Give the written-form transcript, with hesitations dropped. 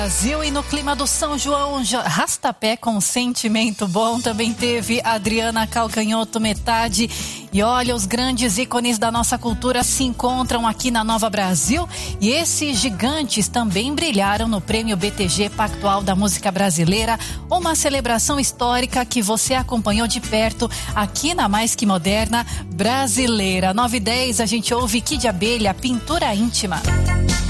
Brasil, e no clima do São João, Rastapé com sentimento bom. Também teve Adriana Calcanhoto, Metade. E olha, os grandes ícones da nossa cultura se encontram aqui na Nova Brasil, e esses gigantes também brilharam no Prêmio BTG Pactual da Música Brasileira, uma celebração histórica que você acompanhou de perto aqui na Mais Que Moderna Brasileira. 9h10, a gente ouve Kid Abelha, Pintura Íntima.